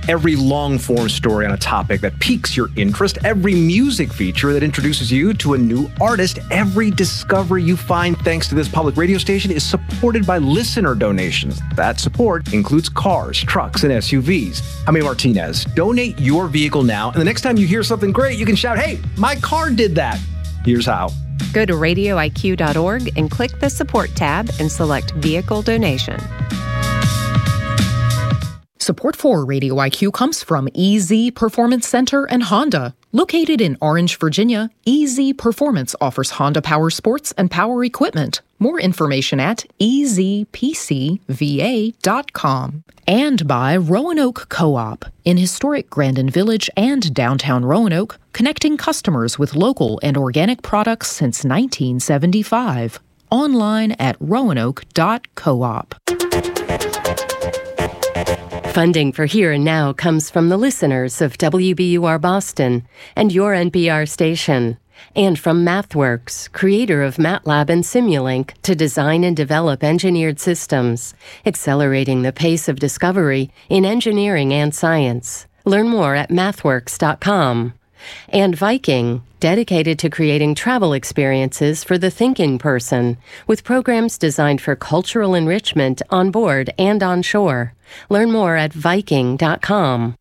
Every long-form story on a topic that piques your interest, every music feature that introduces you to a new artist, every discovery you find thanks to this public radio station is supported by listener donations. That support includes cars, trucks, and SUVs. I'm A. Martinez. Donate your vehicle now, and the next time you hear something great, you can shout, "Hey, my car did that." Here's how. Go to radioiq.org and click the Support tab and select Vehicle Donation. Support for Radio IQ comes from EZ Performance Center and Honda. Located in Orange, Virginia, EZ Performance offers Honda power sports and power equipment. More information at ezpcva.com. And by Roanoke Co-op. In historic Grandin Village and downtown Roanoke, connecting customers with local and organic products since 1975. Online at roanoke.coop. Funding for Here and Now comes from the listeners of WBUR Boston and your NPR station, and from MathWorks, creator of MATLAB and Simulink to design and develop engineered systems, accelerating the pace of discovery in engineering and science. Learn more at mathworks.com. And Viking, dedicated to creating travel experiences for the thinking person, with programs designed for cultural enrichment on board and on shore. Learn more at Viking.com.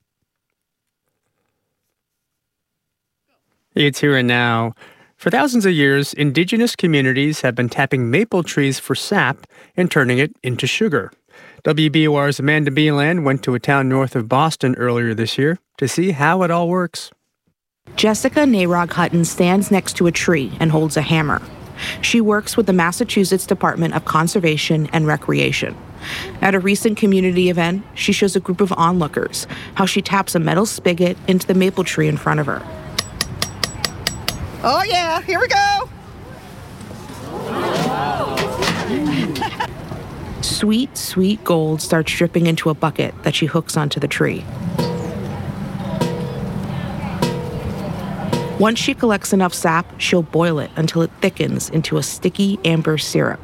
It's Here and Now. For thousands of years, indigenous communities have been tapping maple trees for sap and turning it into sugar. WBUR's Amanda Beeland went to a town north of Boston earlier this year to see how it all works. Jessica Narog Hutton stands next to a tree and holds a hammer. She works with the Massachusetts Department of Conservation and Recreation. At a recent community event, she shows a group of onlookers how she taps a metal spigot into the maple tree in front of her. Oh yeah, here we go! Sweet, sweet gold starts dripping into a bucket that she hooks onto the tree. Once she collects enough sap, she'll boil it until it thickens into a sticky amber syrup.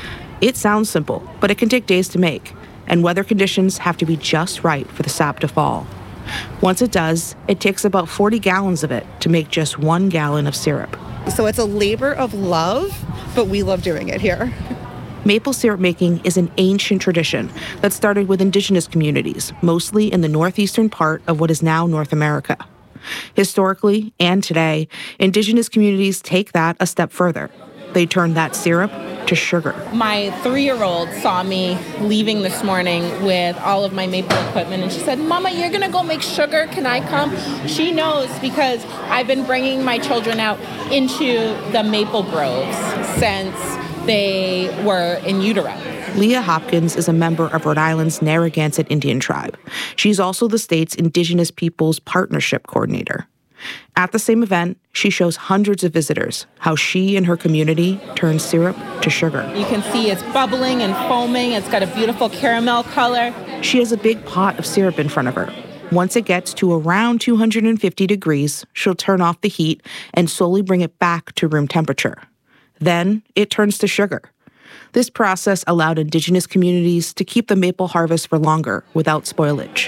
It sounds simple, but it can take days to make, and weather conditions have to be just right for the sap to fall. Once it does, it takes about 40 gallons of it to make just 1 gallon of syrup. So it's a labor of love, but we love doing it here. Maple syrup making is an ancient tradition that started with indigenous communities, mostly in the northeastern part of what is now North America. Historically, and today, indigenous communities take that a step further. They turn that syrup to sugar. My 3-year-old saw me leaving this morning with all of my maple equipment, and she said, "Mama, you're gonna go make sugar, can I come?" She knows because I've been bringing my children out into the maple groves since they were in utero. Leah Hopkins is a member of Rhode Island's Narragansett Indian tribe. She's also the state's Indigenous Peoples Partnership Coordinator. At the same event, she shows hundreds of visitors how she and her community turn syrup to sugar. You can see it's bubbling and foaming. It's got a beautiful caramel color. She has a big pot of syrup in front of her. Once it gets to around 250 degrees, she'll turn off the heat and slowly bring it back to room temperature. Then it turns to sugar. This process allowed indigenous communities to keep the maple harvest for longer without spoilage.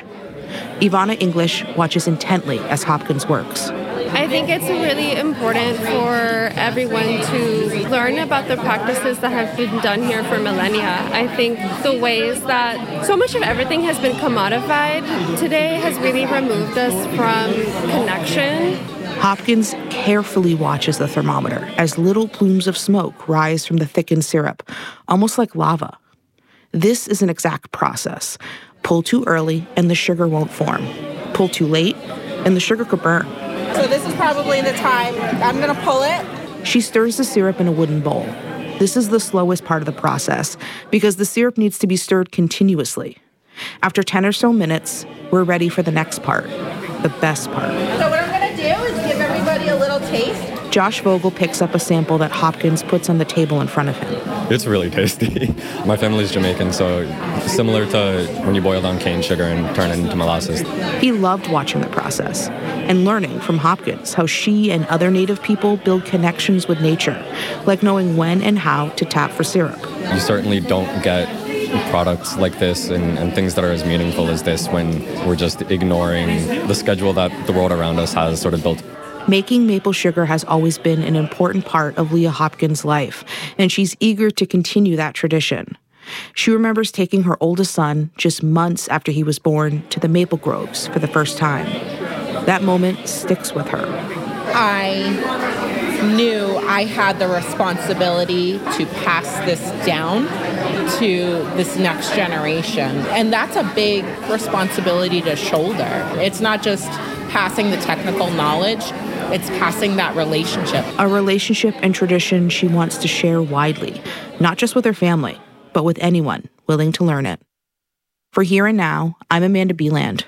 Ivana English watches intently as Hopkins works. I think it's really important for everyone to learn about the practices that have been done here for millennia. I think the ways that so much of everything has been commodified today has really removed us from connection. Hopkins carefully watches the thermometer as little plumes of smoke rise from the thickened syrup, almost like lava. This is an exact process. Pull too early and the sugar won't form. Pull too late and the sugar could burn. So this is probably the time. I'm gonna pull it. She stirs the syrup in a wooden bowl. This is the slowest part of the process because the syrup needs to be stirred continuously. After 10 or so minutes, we're ready for the next part, the best part. So what I'm gonna do is give everybody a little taste. Josh Vogel picks up a sample that Hopkins puts on the table in front of him. It's really tasty. My family's Jamaican, so similar to when you boil down cane sugar and turn it into molasses. He loved watching the process and learning from Hopkins how she and other Native people build connections with nature, like knowing when and how to tap for syrup. You certainly don't get products like this and things that are as meaningful as this when we're just ignoring the schedule that the world around us has sort of built. Making maple sugar has always been an important part of Leah Hopkins' life, and she's eager to continue that tradition. She remembers taking her oldest son, just months after he was born, to the maple groves for the first time. That moment sticks with her. I knew I had the responsibility to pass this down to this next generation. And that's a big responsibility to shoulder. It's not just passing the technical knowledge, it's passing that relationship. A relationship and tradition she wants to share widely, not just with her family, but with anyone willing to learn it. For Here and Now, I'm Amanda Beeland.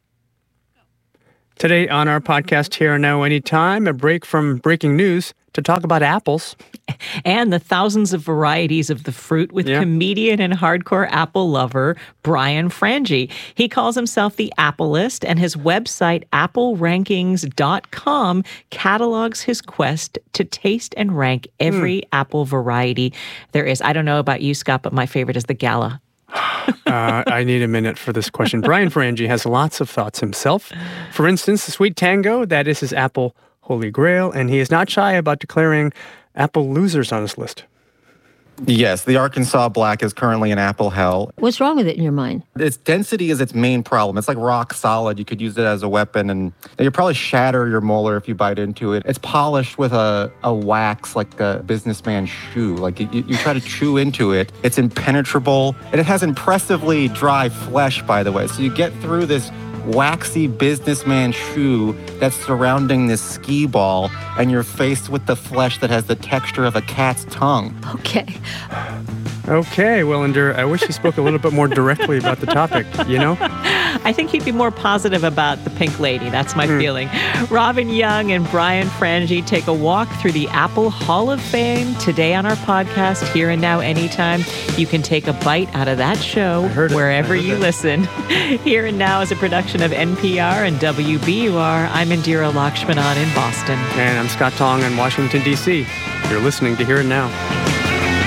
Today on our podcast, Here and Now Anytime, a break from breaking news to talk about apples. And the thousands of varieties of the fruit with comedian and hardcore apple lover Brian Frangie. He calls himself the Applist, and his website, applerankings.com, catalogs his quest to taste and rank every apple variety there is. I don't know about you, Scott, but my favorite is the Gala. I need a minute for this question. Brian Frangie has lots of thoughts himself. For instance, the Sweet Tango, that is his apple holy grail, and he is not shy about declaring apple losers on his list. Yes, the Arkansas Black is currently an apple hell. What's wrong with it in your mind? Its density is its main problem. It's like rock solid. You could use it as a weapon, and you'll probably shatter your molar if you bite into it. It's polished with a wax like a businessman's shoe. Like you try to chew into it. It's impenetrable, and it has impressively dry flesh, by the way. So you get through this waxy businessman shoe that's surrounding this skee ball, and you're faced with the flesh that has the texture of a cat's tongue. Okay, Willender, I wish you spoke a little bit more directly about the topic, you know? I think he'd be more positive about the Pink Lady. That's my feeling. Robin Young and Brian Frangie take a walk through the Apple Hall of Fame today on our podcast, Here and Now Anytime. You can take a bite out of that show wherever you listen. Here and Now is a production of NPR and WBUR. I'm Indira Lakshmanan in Boston. And I'm Scott Tong in Washington, D.C. You're listening to Here and Now.